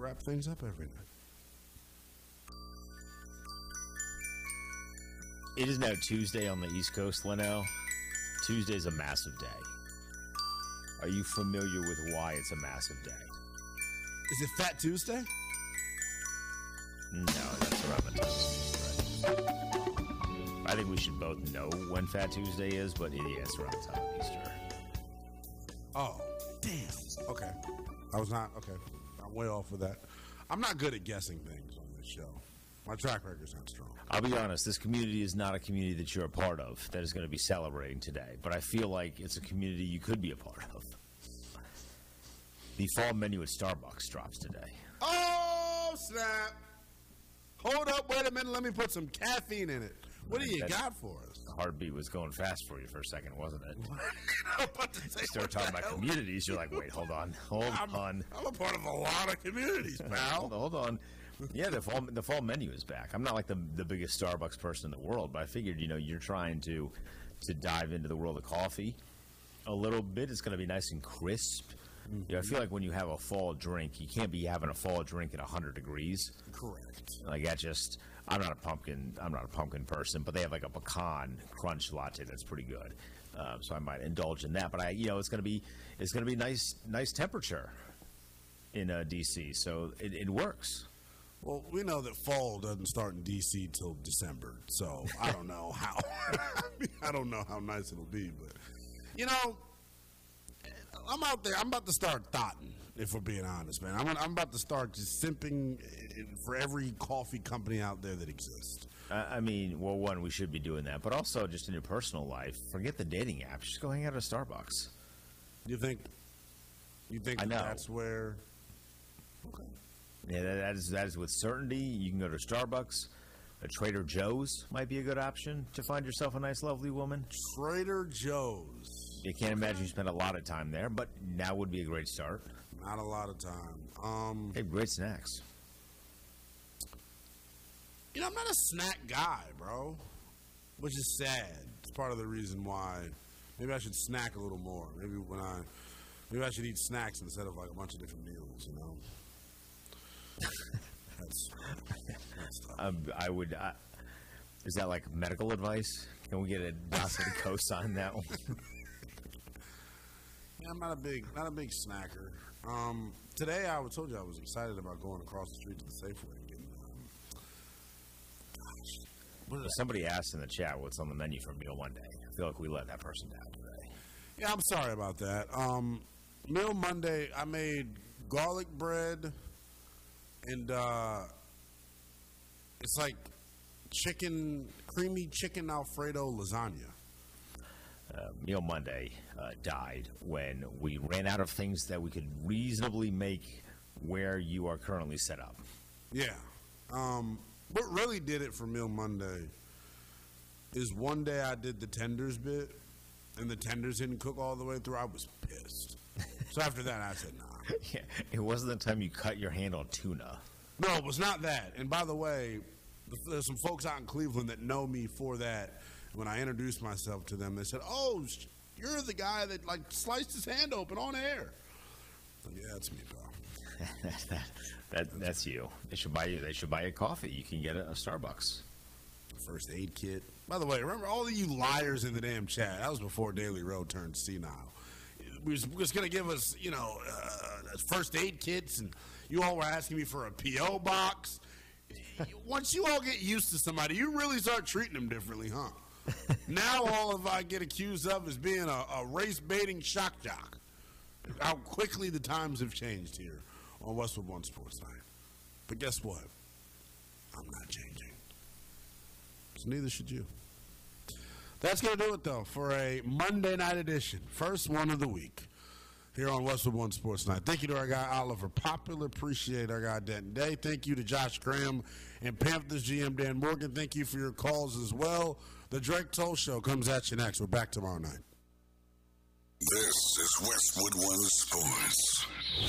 wrap things up every night. It is now Tuesday on the East Coast, Linnell. Tuesday's a massive day. Are you familiar with why it's a massive day? Is it Fat Tuesday? No, that's around the time of Easter. I think we should both know when Fat Tuesday is, but it's around the time of Easter. Oh, damn. Okay. I was not, okay. I'm way off with that. I'm not good at guessing things on this show. My track record's not strong. I'll be honest, this community is not a community that you're a part of that is going to be celebrating today, but I feel like it's a community you could be a part of. The fall menu at Starbucks drops today. Oh, snap. Hold up, wait a minute. Let me put some caffeine in it. What do you got for us? The heartbeat was going fast for you for a second, wasn't it? I'm about to say, You start talking about communities, you're like, wait, hold on. I'm a part of a lot of communities, pal. Hold on. Yeah, the fall menu is back. I'm not like the biggest Starbucks person in the world, but I figured, you're trying to dive into the world of coffee a little bit. It's going to be nice and crisp. I feel like when you have a fall drink, you can't be having a fall drink at 100 degrees. Correct. Like I'm not a pumpkin person, but they have like a pecan crunch latte that's pretty good. So I might indulge in that. But it's going to be nice temperature in DC, so it works. Well, we know that fall doesn't start in D.C. till December, so I don't know how. I don't know how nice it'll be, but I'm out there. I'm about to start thotting, if we're being honest, man. I'm about to start just simping for every coffee company out there that exists. One, we should be doing that, but also just in your personal life, forget the dating apps. Just go hang out at Starbucks. You think I know. That's where? Okay. Yeah, that is with certainty. You can go to Starbucks. A Trader Joe's might be a good option to find yourself a nice, lovely woman. Trader Joe's. You can't imagine you spend a lot of time there, but now would be a great start. Not a lot of time. They have great snacks. I'm not a snack guy, bro, which is sad. It's part of the reason why maybe I should snack a little more. Maybe I should eat snacks instead of like a bunch of different meals, That's tough. Is that like medical advice? Can we get a doctor to co-sign that one? Yeah, I'm not a big snacker. Today I told you I was excited about going across the street to the Safeway and getting. Somebody asked in the chat what's on the menu for Meal Monday. I feel like we let that person down today. Yeah, I'm sorry about that. Meal Monday, I made garlic bread. And it's like creamy chicken Alfredo lasagna. Meal Monday died when we ran out of things that we could reasonably make where you are currently set up. Yeah. What really did it for Meal Monday is one day I did the tenders bit, and the tenders didn't cook all the way through. I was pissed. So after that, I said, nah. Yeah, it wasn't the time you cut your hand on tuna. No, it was not that. And by the way, there's some folks out in Cleveland that know me for that. When I introduced myself to them, they said, "Oh, you're the guy that sliced his hand open on air." Yeah, that's me, pal. That's you. They should buy you a coffee. You can get a Starbucks. First aid kit. By the way, remember all of you liars in the damn chat. That was before Daily Road turned senile. We was going to give us, first aid kits, and you all were asking me for a P.O. box. Once you all get used to somebody, you really start treating them differently, huh? Now all of I get accused of is being a race-baiting shock jock. How quickly the times have changed here on Westwood One Sports Night. But guess what? I'm not changing. So neither should you. That's going to do it, though, for a Monday night edition. First one of the week here on Westwood One Sports Night. Thank you to our guy Oliver Popular. Appreciate our guy Denton Day. Thank you to Josh Graham and Panthers GM Dan Morgan. Thank you for your calls as well. The Drake Toll Show comes at you next. We're back tomorrow night. This is Westwood One Sports.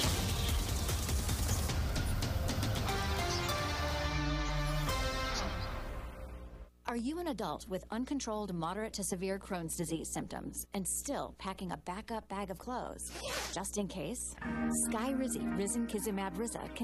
Are you an adult with uncontrolled moderate to severe Crohn's disease symptoms and still packing a backup bag of clothes? Just in case, Skyrizi Risankizumab Riza